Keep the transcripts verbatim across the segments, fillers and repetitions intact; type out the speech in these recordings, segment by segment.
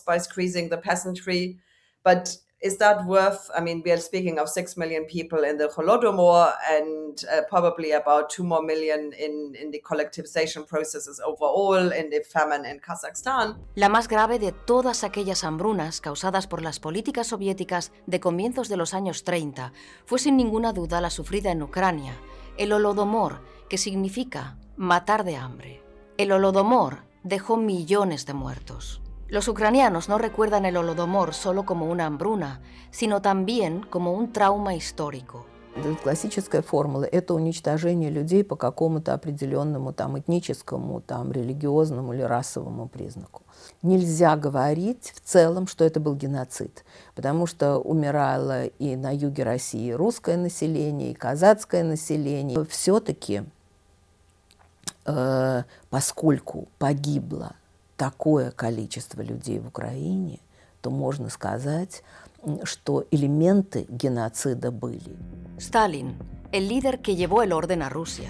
by squeezing the peasantry. But is that worth, I mean, we are speaking of six million people in the Holodomor and uh, probably about two more million in, in the collectivization processes overall, in the famine in Kazakhstan. La más grave de todas aquellas hambrunas causadas por las políticas soviéticas de comienzos de los años treinta fue sin ninguna duda la sufrida en Ucrania, el Holodomor, que significa matar de hambre. El Holodomor dejó millones de muertos. Los ucranianos no recuerdan el Holodomor solo como una hambruna, sino también como un trauma histórico. Классическая формула – это уничтожение людей по какому-то определенному там, этническому, там, религиозному или расовому признаку. Нельзя говорить в целом, что это был геноцид, потому что умирало и на юге России русское население, и казацкое население. Все-таки, э, поскольку погибло такое количество людей в Украине, то можно сказать, что элементы геноцида были. Stalin, el líder que llevó el orden a Rusia.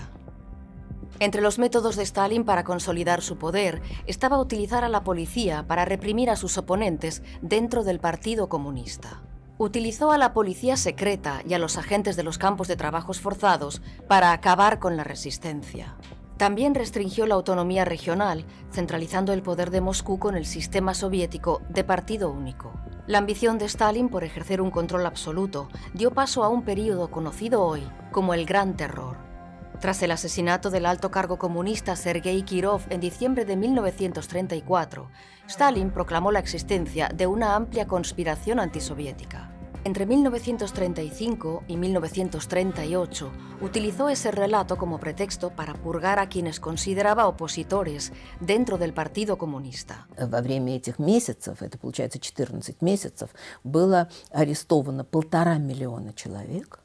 Entre los métodos de Stalin para consolidar su poder estaba utilizar a la policía para reprimir a sus oponentes dentro del Partido Comunista. Utilizó a la policía secreta y a los agentes de los campos de trabajos forzados para acabar con la resistencia. También restringió la autonomía regional, centralizando el poder de Moscú con el sistema soviético de partido único. La ambición de Stalin por ejercer un control absoluto dio paso a un período conocido hoy como el Gran Terror. Tras el asesinato del alto cargo comunista Sergei Kirov en diciembre de mil novecientos treinta y cuatro, Stalin proclamó la existencia de una amplia conspiración antisoviética. Entre mil novecientos treinta y cinco y mil novecientos treinta y ocho, utilizó ese relato como pretexto para purgar a quienes consideraba opositores dentro del Partido Comunista. Во время этих месяцев, это получается четырнадцать месяцев, было арестовано полтора миллиона человек,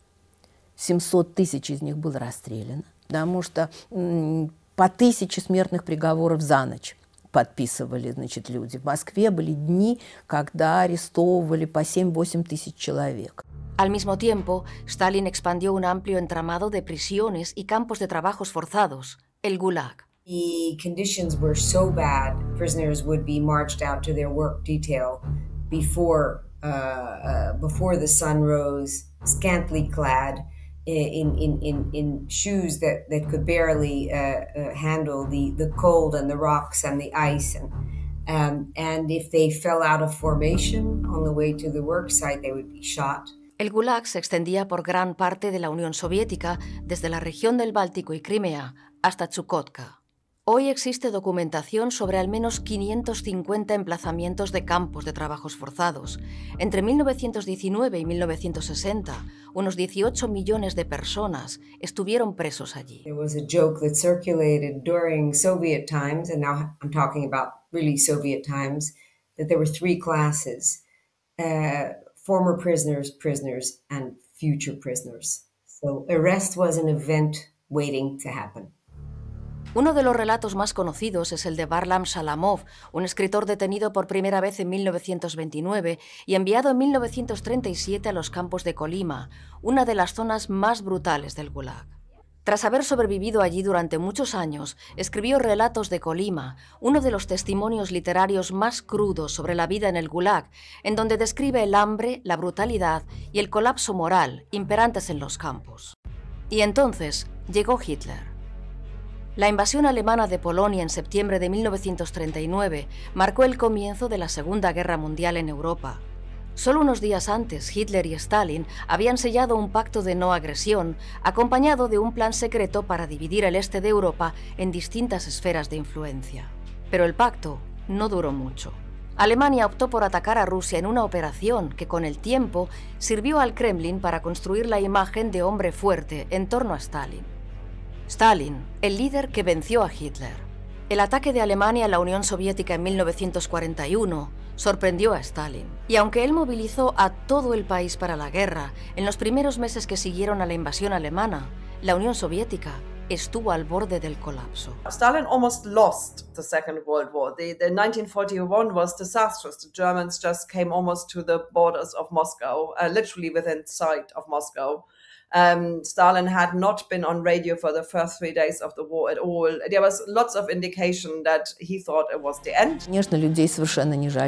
семьсот тысяч из них было расстреляно, потому что м, по тысяче смертных приговоров за ночь подписывали, значит, люди. В Москве были дни, когда арестовывали по семь-восемь тысяч человек. Al mismo tiempo, Stalin expandió un amplio entramado de prisiones y campos de trabajos forzados, el Gulag. The conditions were so bad, prisoners would be marched out to their work detail before, uh, uh, before the sun rose, scantily clad, In, in, in, in shoes that, that could barely uh, uh, handle the, the cold and the rocks and the ice. And, um, and if they fell out of formation on the way to the work site, they would be shot. El Gulag se extendía por gran parte de la Unión Soviética, desde la región del Báltico y Crimea hasta Chukotka. Hoy existe documentación sobre al menos quinientos cincuenta emplazamientos de campos de trabajos forzados. Entre mil novecientos diecinueve y mil novecientos sesenta, unos dieciocho millones de personas estuvieron presos allí. There was a joke that circulated during Soviet times, and now I'm talking about really Soviet times, that there were three classes, uh, former prisoners, prisoners, and future prisoners. So arrest was an event waiting to happen. Uno de los relatos más conocidos es el de Varlam Shalamov, un escritor detenido por primera vez en mil novecientos veintinueve y enviado en mil novecientos treinta y siete a los campos de Colima, una de las zonas más brutales del Gulag. Tras haber sobrevivido allí durante muchos años, escribió Relatos de Colima, uno de los testimonios literarios más crudos sobre la vida en el Gulag, en donde describe el hambre, la brutalidad y el colapso moral imperantes en los campos. Y entonces llegó Hitler. La invasión alemana de Polonia en septiembre de mil novecientos treinta y nueve marcó el comienzo de la Segunda Guerra Mundial en Europa. Solo unos días antes, Hitler y Stalin habían sellado un pacto de no agresión, acompañado de un plan secreto para dividir el este de Europa en distintas esferas de influencia. Pero el pacto no duró mucho. Alemania optó por atacar a Rusia en una operación que, con el tiempo, sirvió al Kremlin para construir la imagen de hombre fuerte en torno a Stalin. Stalin, el líder que venció a Hitler. El ataque de Alemania a la Unión Soviética en mil novecientos cuarenta y uno sorprendió a Stalin. Y aunque él movilizó a todo el país para la guerra, en los primeros meses que siguieron a la invasión alemana, la Unión Soviética estuvo al borde del colapso. Stalin almost lost the Second World War. The, the nineteen forty-one was disastrous. The Germans just came almost to the borders of Moscow, uh, literally within sight of Moscow. Um, Stalin had not been on radio for the first three days of the war at all. There was lots of indication that he thought it was the end. Конечно, людей совершенно не жаль.